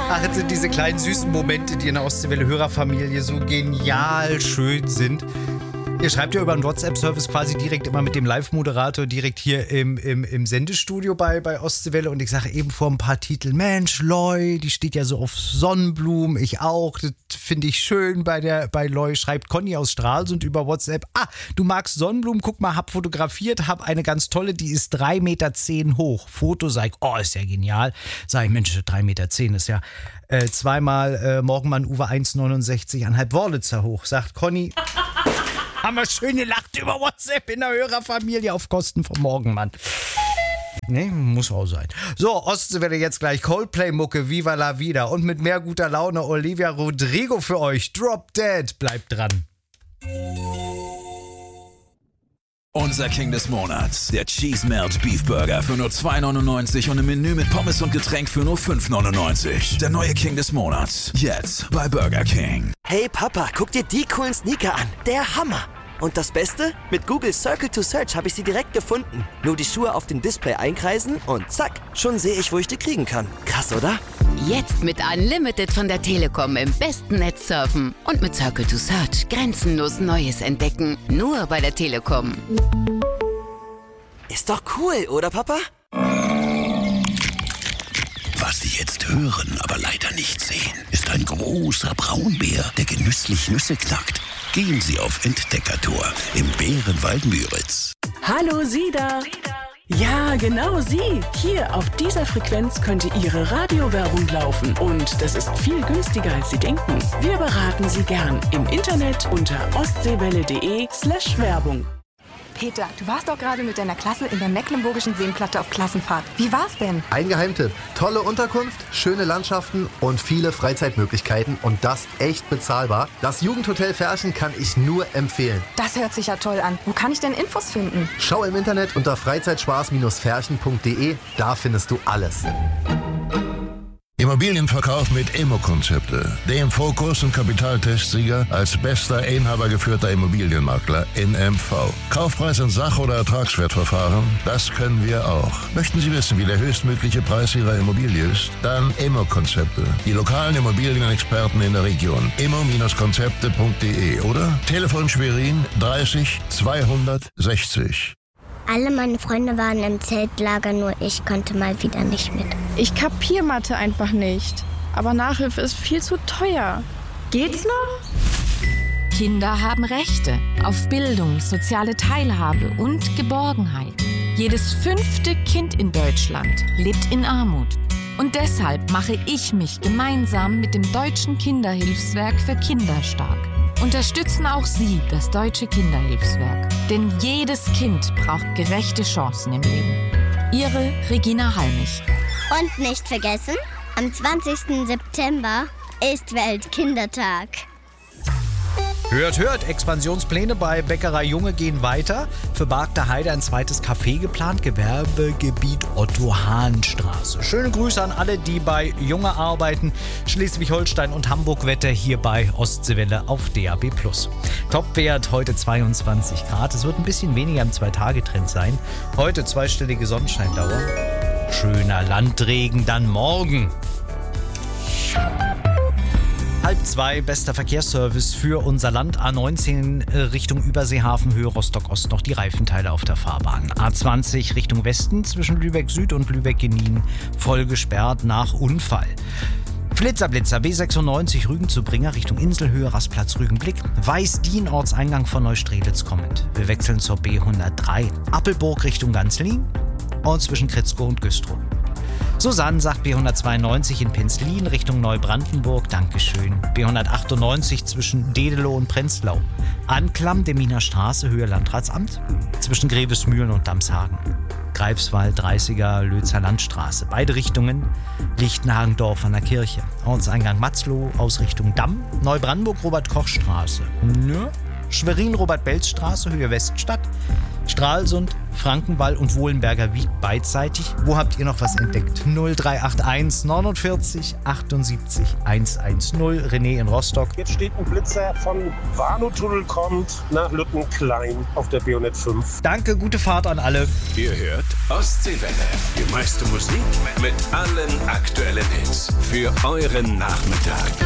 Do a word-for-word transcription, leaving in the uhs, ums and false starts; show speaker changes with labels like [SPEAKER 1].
[SPEAKER 1] Ach, jetzt sind diese kleinen süßen Momente, die in der Ostseewelle-Hörerfamilie so genial schön sind. Ihr schreibt ja über einen WhatsApp-Service quasi direkt immer mit dem Live-Moderator direkt hier im, im, im Sendestudio bei, bei Ostseewelle. Und ich sage eben vor ein paar Titeln, Mensch, Loi, die steht ja so auf Sonnenblumen, ich auch. Das finde ich schön bei der bei Loi. Schreibt Conny aus Stralsund über WhatsApp. Ah, du magst Sonnenblumen, guck mal, hab fotografiert, hab eine ganz tolle, die ist drei Meter zehn hoch. Foto, sag ich, oh, ist ja genial. Sag ich, Mensch, drei Meter zehn ist ja äh, zweimal äh, Morgenmann Uwe eins Komma neunundsechzig Anhalb Worlitzer hoch. Sagt Conny... Haben wir schön gelacht über WhatsApp in der Hörerfamilie auf Kosten vom Morgenmann. Nee, muss auch sein. So, Ostseewelle jetzt gleich Coldplay-Mucke, Viva la Vida. Und mit mehr guter Laune Olivia Rodrigo für euch. Drop Dead. Bleibt dran.
[SPEAKER 2] Unser King des Monats, der Cheese Melt Beef Burger für nur zwei neunundneunzig und im Menü mit Pommes und Getränk für nur fünf neunundneunzig. Der neue King des Monats, jetzt bei Burger King.
[SPEAKER 3] Hey Papa, guck dir die coolen Sneaker an. Der Hammer. Und das Beste? Mit Google Circle to Search habe ich sie direkt gefunden. Nur die Schuhe auf dem Display einkreisen und zack, schon sehe ich, wo ich die kriegen kann. Krass, oder?
[SPEAKER 4] Jetzt mit Unlimited von der Telekom im besten Netz surfen. Und mit Circle to Search grenzenlos Neues entdecken. Nur bei der Telekom.
[SPEAKER 3] Ist doch cool, oder Papa?
[SPEAKER 5] Was Sie jetzt hören, aber leider nicht sehen, ist ein großer Braunbär, der genüsslich Nüsse knackt. Gehen Sie auf Entdeckertour im Bärenwald Müritz.
[SPEAKER 6] Hallo, Sie da. Ja, genau Sie. Hier auf dieser Frequenz könnte Ihre Radiowerbung laufen. Und das ist viel günstiger, als Sie denken. Wir beraten Sie gern im Internet unter ostseewelle.de slash Werbung.
[SPEAKER 7] Peter, du warst doch gerade mit deiner Klasse in der Mecklenburgischen Seenplatte auf Klassenfahrt. Wie war's denn?
[SPEAKER 8] Ein Geheimtipp. Tolle Unterkunft, schöne Landschaften und viele Freizeitmöglichkeiten und das echt bezahlbar. Das Jugendhotel Ferchen kann ich nur empfehlen.
[SPEAKER 7] Das hört sich ja toll an. Wo kann ich denn Infos finden?
[SPEAKER 8] Schau im Internet unter freizeitspaß Ferchen punkt de. Da findest du alles.
[SPEAKER 9] Immobilienverkauf mit Immo-Konzepte. Dem Fokus- und Kapitaltestsieger als bester inhabergeführter Immobilienmakler in M V. Kaufpreis in Sach- oder Ertragswertverfahren, das können wir auch. Möchten Sie wissen, wie der höchstmögliche Preis Ihrer Immobilie ist? Dann Immo-Konzepte. Die lokalen Immobilienexperten in der Region. immo Konzepte punkt de oder Telefon Schwerin dreißig zweihundertsechzig.
[SPEAKER 10] Alle meine Freunde waren im Zeltlager, nur ich konnte mal wieder nicht mit.
[SPEAKER 11] Ich kapier Mathe einfach nicht. Aber Nachhilfe ist viel zu teuer. Geht's noch?
[SPEAKER 12] Kinder haben Rechte auf Bildung, soziale Teilhabe und Geborgenheit. Jedes fünfte Kind in Deutschland lebt in Armut. Und deshalb mache ich mich gemeinsam mit dem Deutschen Kinderhilfswerk für Kinder stark. Unterstützen auch Sie das Deutsche Kinderhilfswerk. Denn jedes Kind braucht gerechte Chancen im Leben. Ihre Regina Halmich.
[SPEAKER 10] Und nicht vergessen, am zwanzigsten September ist Weltkindertag.
[SPEAKER 1] Hört, hört, Expansionspläne bei Bäckerei Junge gehen weiter. Für Barkter Heide ein zweites Café geplant, Gewerbegebiet Otto-Hahn-Straße. Schöne Grüße an alle, die bei Junge arbeiten. Schleswig-Holstein und Hamburg-Wetter hier bei Ostseewelle auf D A B plus. Topwert heute zweiundzwanzig Grad. Es wird ein bisschen weniger im Zwei-Tage-Trend sein. Heute zweistellige Sonnenscheindauer. Schöner Landregen dann morgen. Halb zwei, bester Verkehrsservice für unser Land. A neunzehn Richtung Überseehafen, Höhe Rostock-Ost, noch die Reifenteile auf der Fahrbahn. A zwanzig Richtung Westen zwischen Lübeck Süd und Lübeck-Genin voll gesperrt nach Unfall. Flitzerblitzer, B sechsundneunzig Rügen zu Bringer Richtung Inselhöhe, Rastplatz Rügenblick. Weiß-Dien, Ortseingang von Neustrelitz kommend. Wir wechseln zur B hundertdrei. Appelburg Richtung Ganzlin und zwischen Kritzkow und Güstrow. Susanne sagt B hundertzweiundneunzig in Penzlin Richtung Neubrandenburg, Dankeschön. B hundertachtundneunzig zwischen Dedelow und Prenzlau. Anklam, Deminer Straße, Höhe Landratsamt. Zwischen Grevesmühlen und Damshagen. Greifswald, dreißiger, Lötzer Landstraße. Beide Richtungen. Lichtenhagen-Dorf an der Kirche. Ortseingang Matzlow, Ausrichtung Damm. Neubrandenburg, Robert-Koch-Straße. Nö. Schwerin, Robert-Belz-Straße, Höhe Weststadt. Stralsund, Frankenwall und Wohlenberger Wiek beidseitig. Wo habt ihr noch was entdeckt? null drei acht eins neunundvierzig achtundsiebzig hundertzehn. René in Rostock.
[SPEAKER 13] Jetzt steht ein Blitzer von Warnow-Tunnel kommt nach Lüttenklein auf der B hundert fünf.
[SPEAKER 1] Danke, gute Fahrt an alle.
[SPEAKER 2] Ihr hört Ostseewelle. Die meiste Musik mit allen aktuellen Hits für euren Nachmittag.